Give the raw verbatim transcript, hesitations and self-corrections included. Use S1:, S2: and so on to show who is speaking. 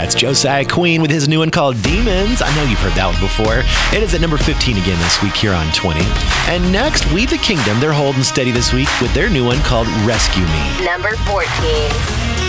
S1: That's Josiah Queen with his new one called Demons. I know you've heard that one before. It is at number fifteen again this week here on twenty. And next, We the Kingdom. They're holding steady this week with their new one called Rescue Me.
S2: Number fourteen.